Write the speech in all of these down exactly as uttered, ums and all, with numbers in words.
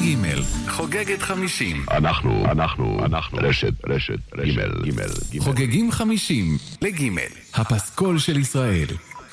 ג' חוגגת חמישים. אנחנו, אנחנו, אנחנו, רשת, רשת, ג' ג' ג'. חוגגים חמישים לג' הפסקול של ישראל.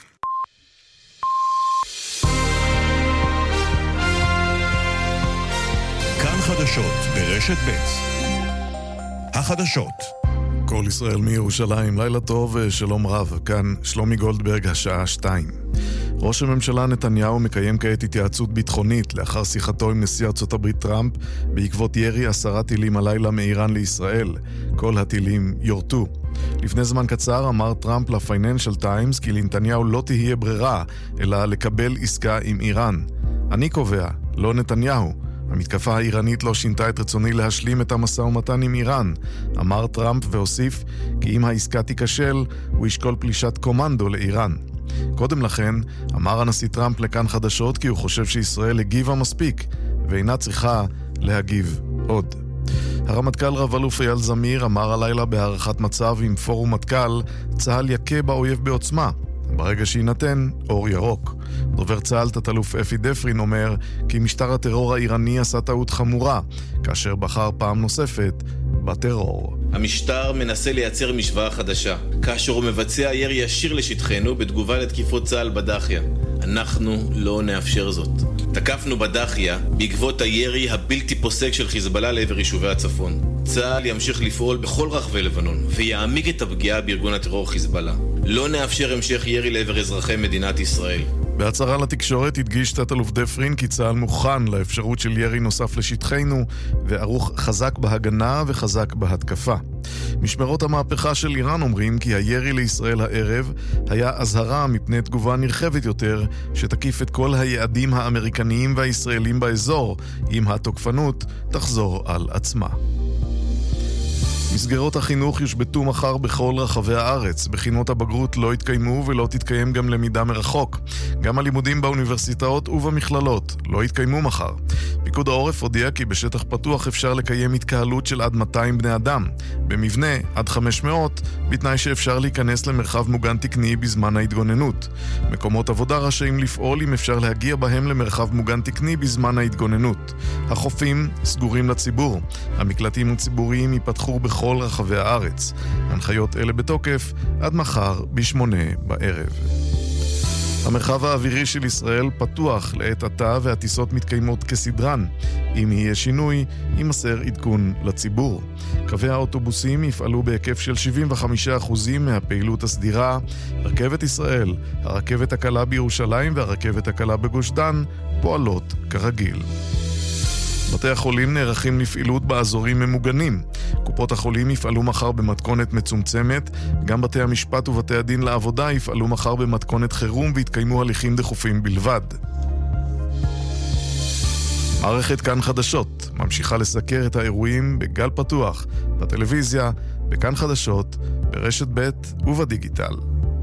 כאן חדשות ברשת ב'. החדשות. כל ישראל מירושלים, לילה טוב ושלום רב. כאן שלומי גולדברג, השעה שתיים. ראש הממשלה נתניהו מקיים כעת התייעצות ביטחונית לאחר שיחתו עם נשיא ארצות הברית טראמפ בעקבות ירי עשרה טילים הלילה מאיראן לישראל. כל הטילים יורטו. לפני זמן קצר אמר טראמפ לפייננשל טיימס כי לנתניהו לא תהיה ברירה אלא לקבל עסקה עם איראן. אני קובע, לא נתניהו. המתקפה האיראנית לא שינתה את רצוני להשלים את המשא ומתן עם איראן, אמר טראמפ והוסיף כי אם העסקה תיכשל, הוא ישקול פלישת קומנדו לאיראן. קודם לכן, אמר הנשיא טראמפ לכאן חדשות כי הוא חושב שישראל הגיבה מספיק, ואינה צריכה להגיב עוד. הרמטכ"ל רב-אלוף אייל זמיר אמר הלילה בהערכת מצב עם פורום מטכ"ל, צה"ל יכה באויב בעוצמה, ברגע שיינתן אור ירוק. דובר צה"ל תת-אלוף אפי דפרין אומר כי משטר הטרור האיראני עשה טעות חמורה, כאשר בחר פעם נוספת בטרור. המשטר מנסה לייצר משוואה חדשה, כאשר הוא מבצע ירי ישיר לשטחנו בתגובה לתקיפות צה"ל בדחיה. אנחנו לא נאפשר זאת. תקפנו בדחיה בעקבות הירי הבלתי פוסק של חיזבאללה לעבר יישובי הצפון. צה"ל ימשיך לפעול בכל רחבי לבנון ויעמיק את הפגיעה בארגון הטרור חיזבאללה. לא נאפשר המשך ירי לעבר אזרחי מדינת ישראל. בהצהרה לתקשורת הדגיש תת-אלוף דפרין כי צה"ל מוכן לאפשרות של ירי נוסף לשטחנו וערוך חזק בהגנה וחזק בהתקפה. משמרות המהפכה של איראן אומרים כי הירי לישראל הערב היה אזהרה מפני תגובה נרחבת יותר שתקיף את כל היעדים האמריקניים והישראלים באזור אם התוקפנות תחזור על עצמה. מסגרות החינוך יושבתו מחר בכל רחבי הארץ. בחינות הבגרות לא יתקיימו ולא תתקיים גם למידה מרחוק. גם הלימודים באוניברסיטאות ובמכללות לא יתקיימו מחר. פיקוד העורף הודיע כי בשטח פתוח אפשר לקיים התקהלות של עד מאתיים בני אדם. במבנה עד חמש מאות, בתנאי שאפשר להיכנס למרחב מוגן תקני בזמן ההתגוננות. מקומות עבודה רשאים לפעול אם אפשר להגיע בהם למרחב מוגן תקני בזמן ההתגוננות. החופים סגורים לציבור. המקלטים הציבוריים ייפתחו בכל בכל רחבי הארץ. הנחיות אלה בתוקף עד מחר בשמונה בערב. המרחב האווירי של ישראל פתוח לעת עתה והטיסות מתקיימות כסדרן. אם יהיה שינוי, יימסר עדכון לציבור. קווי האוטובוסים יפעלו בהיקף של שבעים וחמישה אחוז מהפעילות הסדירה. רכבת ישראל, הרכבת הקלה בירושלים והרכבת הקלה בגוש דן פועלות כרגיל. בתי החולים נערכים לפעילות באזורים ממוגנים. קופות החולים יפעלו מחר במתכונת מצומצמת, גם בתי המשפט ובתי הדין לעבודה יפעלו מחר במתכונת חירום והתקיימו הליכים דחופים בלבד. מערכת כאן חדשות ממשיכה לסקר את האירועים בגל פתוח, בטלוויזיה, בכאן חדשות, ברשת ב' ובדיגיטל.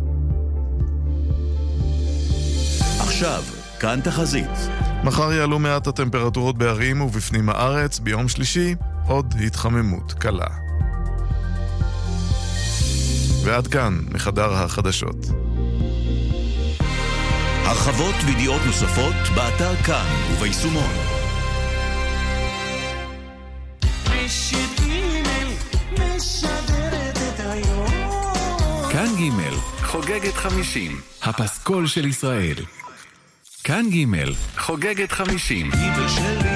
עכשיו, כאן תחזית. מחר יעלו מעט הטמפרטורות בערים ובפנים הארץ, ביום שלישי עוד התחממות קלה. ועד כאן מחדר החדשות. הרחבות וידיעות נוספות באתר כאן וביישומון. כאן ג' חוגגת חמישים הפסקול של ישראל. כאן ג' חוגגת חמישים.